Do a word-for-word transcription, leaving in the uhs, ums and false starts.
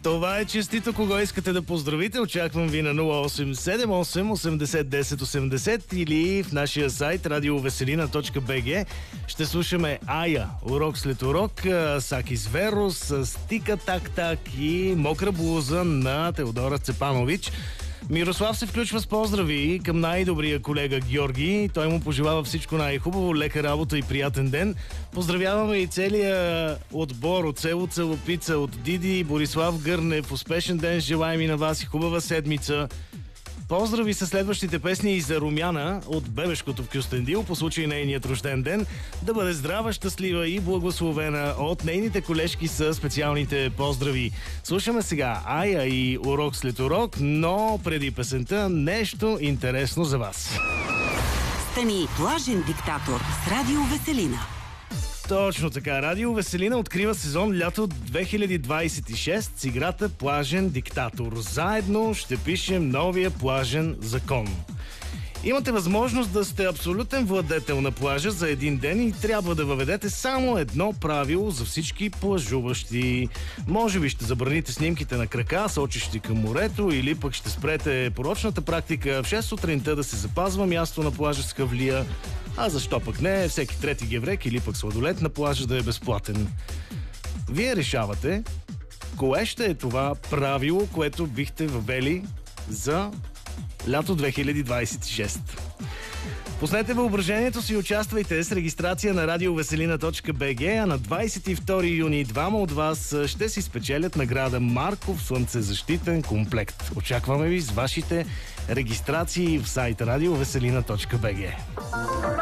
Това е честито. Кого искате да поздравите? Очаквам ви на нула осем седем осем осемдесет десет осемдесет или в нашия сайт радиовеселина точка би джи. Ще слушаме Ая, урок след урок, Сакис Верос с Тика Так Так и Мокра блуза на Теодора Цепанович. Мирослав се включва с поздрави към най-добрия колега Георги. Той му пожелава всичко най-хубаво, лека работа и приятен ден. Поздравяваме и целия отбор от село Целопица, от Диди и Борислав Гърнев. Успешен ден желаем и на вас и хубава седмица. Поздрави са следващите песни и за Румяна от бебешкото в Кюстендил по случай нейният рожден ден. Да бъде здрава, щастлива и благословена от нейните колежки с специалните поздрави. Слушаме сега Ая и урок след урок, но преди песента нещо интересно за вас. Стани плажен диктатор с Радио Веселина. Точно така. Радио Веселина открива сезон лято две хиляди двадесет и шеста с играта Плажен диктатор. Заедно ще пишем новия плажен закон. Имате възможност да сте абсолютен владетел на плажа за един ден и трябва да въведете само едно правило за всички плажуващи. Може би ще забраните снимките на крака, сочещи към морето, или пък ще спрете порочната практика в шест сутринта да се запазва място на плажа с хавлия, а защо пък не всеки трети геврек или пък сладолет на плажа да е безплатен. Вие решавате кое ще е това правило, което бихте въвели за лято две хиляди двадесет и шеста. Пуснете въображението си и участвайте с регистрация на радиовеселина точка би джи, а на двадесет и втори юни двама от вас ще си спечелят награда Марков слънцезащитен комплект. Очакваме ви с вашите регистрации в сайта радиовеселина точка би джи.